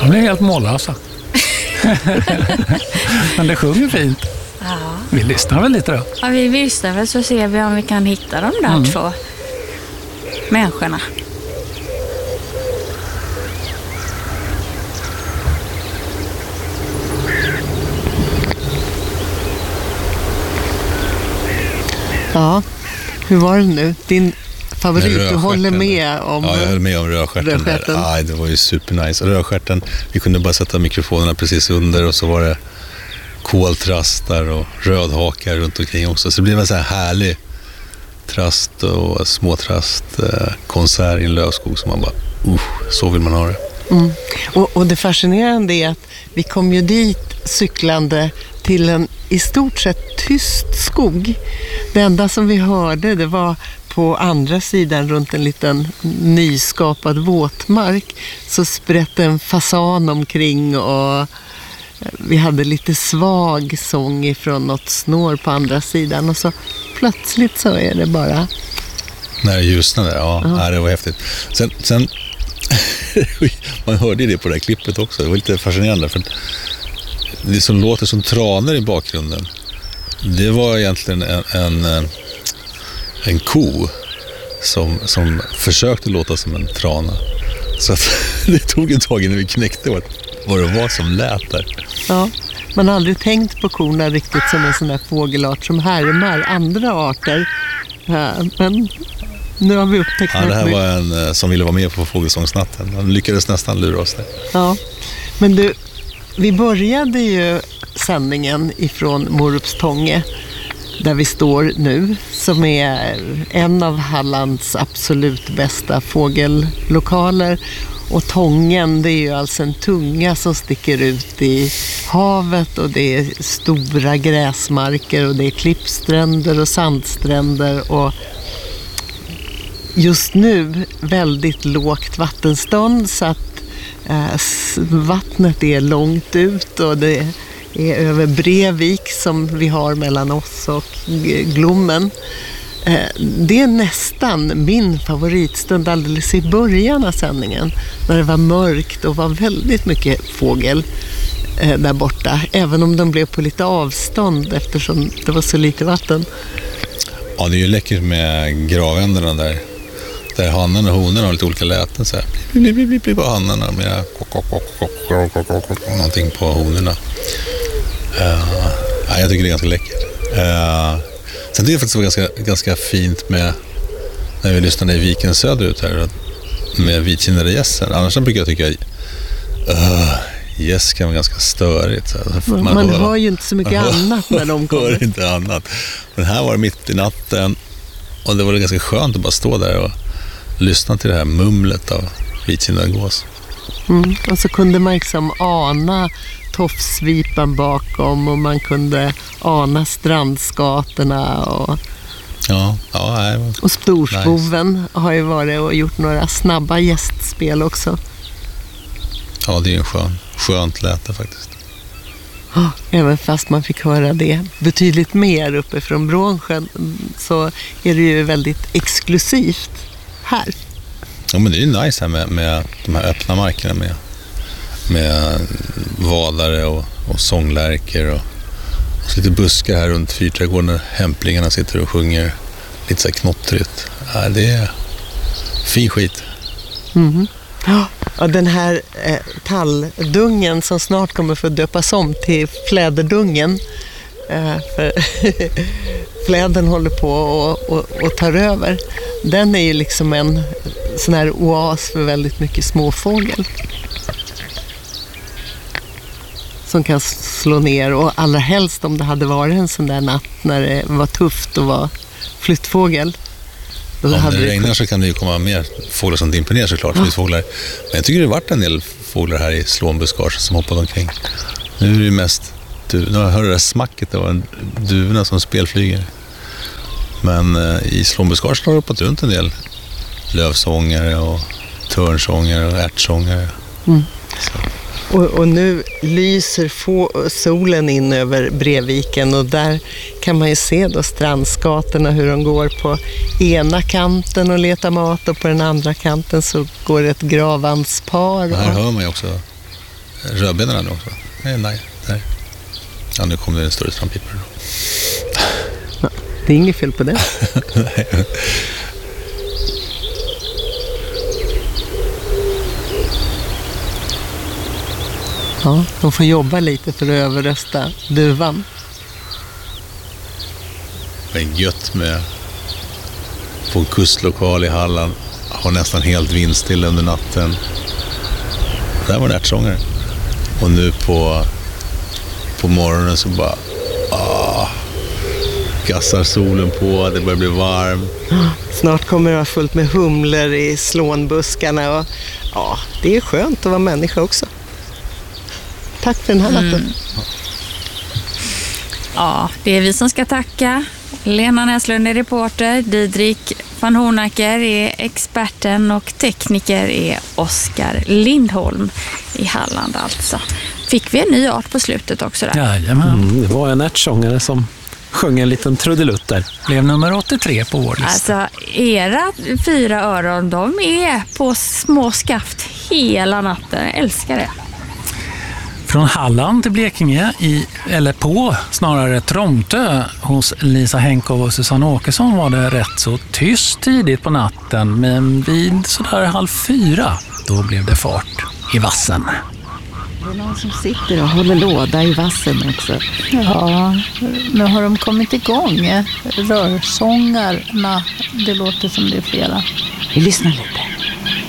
De är helt mållösa. Men det sjunger fint. Ja. Vi lyssnar väl lite då? Ja, vi lyssnar väl så ser vi om vi kan hitta de där två människorna. Ja, hur var det nu? Din favorit, du håller med om... Ja, jag höll med om rödstjärten. Ja, det var ju supernice. Rödstjärten, vi kunde bara sätta mikrofonerna precis under och så var det koltrastar och rödhakar runt omkring också. Så det blev en så här härlig trast och småtrastkonsert i en lövskog som man bara, så vill man ha det. Mm. Och det fascinerande är att vi kom ju dit cyklande till en i stort sett tyst skog. Det enda som vi hörde, det var på andra sidan runt en liten nyskapad våtmark så sprätte en fasan omkring och vi hade lite svag sång ifrån något snår på andra sidan och så plötsligt så är det bara... När det ljusnade, ja, det var häftigt. Sen man hörde ju det på det här klippet också, det var lite fascinerande för det som låter som traner i bakgrunden, det var egentligen en ko som försökte låta som en trana. Så att det tog ett tag innan vi knäckte vad det var som lät där. Ja, man har aldrig tänkt på korna riktigt som en sån här fågelart som härmar andra arter. Men nu har vi upptäckt det här var en som ville vara med på Fågelsångsnatten. Han lyckades nästan lura oss där. Ja, men du, vi började ju sändningen ifrån Morupstånge där vi står nu, som är en av Hallands absolut bästa fågellokaler. Och Tången, det är ju alltså en tunga som sticker ut i havet och det är stora gräsmarker och det är klippstränder och sandstränder och just nu väldigt lågt vattenstånd så att vattnet är långt ut och det är över Brevik som vi har mellan oss och Glommen. Det är nästan min favoritstund alldeles i början av sändningen när det var mörkt och var väldigt mycket fågel där borta, även om de blev på lite avstånd eftersom det var så lite vatten. Ja, det är ju läckert med gravändarna där hannen och honen har lite olika läten så här. Blip på hannarna med någonting på honorna. Jag tycker det är ganska läckert. Sen tycker jag faktiskt det var ganska fint med när vi lyssnade i viken söderut här med vitkindade gässen. Annars brukar jag tycka gäss kan vara ganska störigt. Så man hör ju inte så mycket annat när de kommer. Hör inte annat. Men här var det mitt i natten och det var ganska skönt att bara stå där och lyssna till det här mumlet av vitkindade gås. Och så kunde man liksom ana tofsvipan bakom och man kunde ana strandskatorna och och Storsboven har ju varit och gjort några snabba gästspel också. Ja, det är en skönt läte faktiskt. Även fast man fick höra det betydligt mer uppe från Brånsjön så är det ju väldigt exklusivt här. Ja, men det är ju nice här med de här öppna markerna med vadare och sånglärker och så lite buskar här runt fyrträdgården där hämplingarna sitter och sjunger lite så här knottrigt. Ja, det är fin skit. Och den här talldungen som snart kommer få döpas om till fläderdungen för fläden håller på och tar över. Den är ju liksom en sån här oas för väldigt mycket småfågel som kan slå ner, och allra helst om det hade varit en sån där natt när det var tufft och var flyttfågel. Om det regnar så kan det ju komma mer fåglar som dimper ner såklart, flyttfåglar. Men jag tycker det har varit en del fåglar här i slånbuskage som hoppade omkring. Nu är det ju mest nu hör det där smacket, det var en duvorna som spelflyger. Men i slånbuskage har det hoppat runt en del lövsångare och törnsångare och ärtsångare. Och nu lyser solen in över Breviken och där kan man ju se då strandskatorna hur de går på ena kanten och letar mat och på den andra kanten så går ett gravandspar. Här hör man ju också rödbenorna nu också. Nej. Ja, nu kommer det en större trampipare. Ja, det är inget fel på det. Nej. Ja, de får jobba lite för att överrösta duvan. Det är gött med på kustlokal i Halland. Har nästan helt vindstilla under natten. Där var det ärtsångare. Och nu på morgonen så bara gassar solen på, det börjar bli varmt. Snart kommer det vara fullt med humlor i slånbuskarna och ja, det är skönt att vara människa också. Tack för den här natten. Ja, det är vi som ska tacka. Lena Näslund är reporter, Didrik van Hornacker är experten och tekniker är Oskar Lindholm i Halland alltså. Fick vi en ny art på slutet också där? Jajamän. Det var en ärtsångare som sjöng en liten trudelutt där. Blev nummer 83 på vår lista. Alltså, era 4 öron, de är på små skaft hela natten. Jag älskar det. Från Halland till Blekinge, snarare Tromtö hos Lisa Henkow och Susanne Åkesson var det rätt så tyst tidigt på natten, men vid sådär 3:30 då blev det fart i vassen. Det är någon som sitter och håller låda i vassen också. Ja, nu har de kommit igång. Rörsångarna, det låter som det är flera. Vi lyssnar lite.